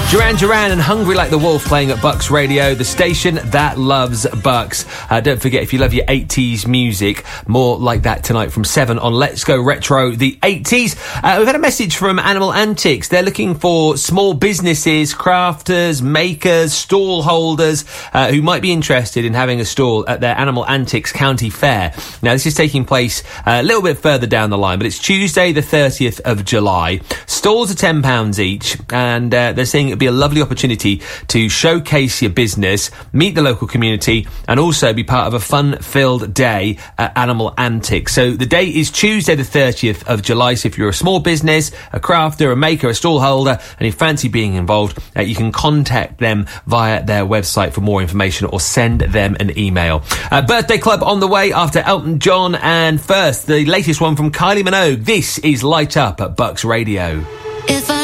Duran Duran and Hungry Like the Wolf playing at Bucks Radio, the station that loves Bucks. Don't forget, if you love your 80s music, more like that tonight from 7 on Let's Go Retro, the 80s. We've had a message from Animal Antics. They're looking for small businesses, crafters, makers, stall holders who might be interested in having a stall at their Animal Antics County Fair. Now, this is taking place a little bit further down the line, but it's Tuesday the 30th of July. Stalls are £10 each, and they're saying it'd be a lovely opportunity to showcase your business, meet the local community, and also be part of a fun-filled day at Animal Antics. So the date is Tuesday the 30th of July, so if you're a small business, a crafter, a maker, a stall holder, and you fancy being involved, you can contact them via their website for more information or send them an email. Birthday Club on the way after Elton John, and first, the latest one from Kylie Minogue. This is Light Up at Bucks Radio.